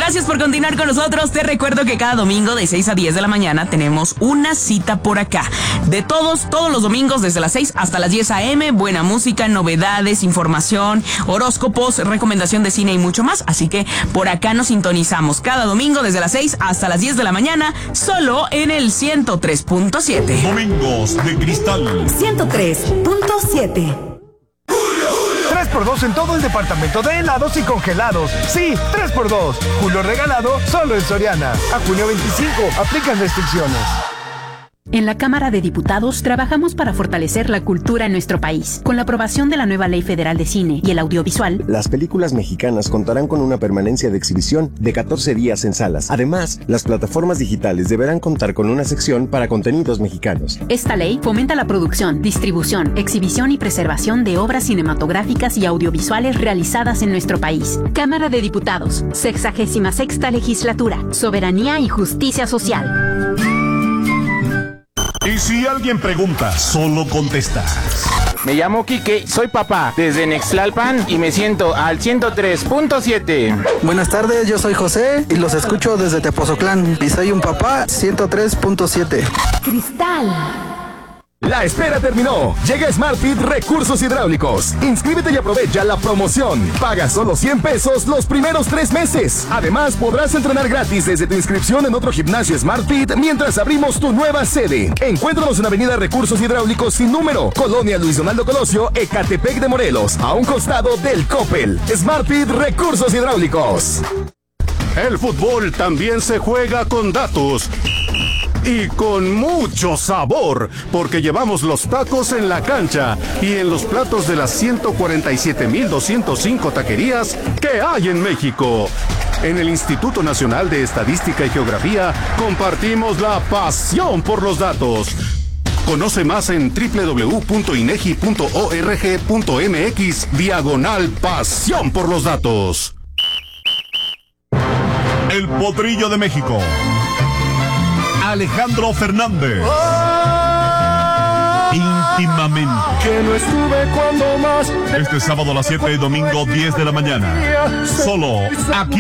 Gracias por continuar con nosotros. Te recuerdo que cada domingo de 6 a 10 de la mañana tenemos una cita por acá. De todos los domingos desde las 6 hasta las 10 a.m. Buena música, novedades, información, horóscopos, recomendación de cine y mucho más. Así que por acá nos sintonizamos cada domingo desde las 6 hasta las 10 de la mañana, solo en el 103.7. Domingos de Cristal 103.7. 3x2 en todo el departamento de helados y congelados. Sí, 3x2. Julio regalado solo en Soriana. A junio 25. Aplican restricciones. En la Cámara de Diputados trabajamos para fortalecer la cultura en nuestro país. Con la aprobación de la nueva Ley Federal de Cine y el Audiovisual, las películas mexicanas contarán con una permanencia de exhibición de 14 días en salas. Además, las plataformas digitales deberán contar con una sección para contenidos mexicanos. Esta ley fomenta la producción, distribución, exhibición y preservación de obras cinematográficas y audiovisuales realizadas en nuestro país. Cámara de Diputados, 66ª Legislatura, Soberanía y Justicia Social. Y si alguien pregunta, solo contestas. Me llamo Quique, soy papá desde Nextlalpan y me siento al 103.7. Buenas tardes, yo soy José y los escucho desde Tepoztlán y soy un papá 103.7. Cristal. La espera terminó. Llega SmartFit Recursos Hidráulicos. Inscríbete y aprovecha la promoción. Paga solo 100 pesos los primeros 3 meses. Además, podrás entrenar gratis desde tu inscripción en otro gimnasio SmartFit mientras abrimos tu nueva sede. Encuéntranos en Avenida Recursos Hidráulicos sin número, Colonia Luis Donaldo Colosio, Ecatepec de Morelos, a un costado del Coppel. SmartFit Recursos Hidráulicos. El fútbol también se juega con datos. Y con mucho sabor, porque llevamos los tacos en la cancha y en los platos de las 147,205 taquerías que hay en México. En el Instituto Nacional de Estadística y Geografía compartimos la pasión por los datos. Conoce más en www.inegi.org.mx/pasión por los datos. El Potrillo de México. Alejandro Fernández. Íntimamente. Que no estuve cuando más. Este sábado a las 7 y domingo 10 de la mañana. Solo aquí.